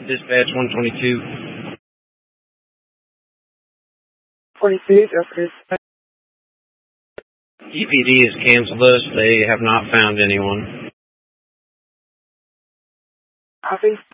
Dispatch 122. 26, after EPD has canceled us. They have not found anyone. copy.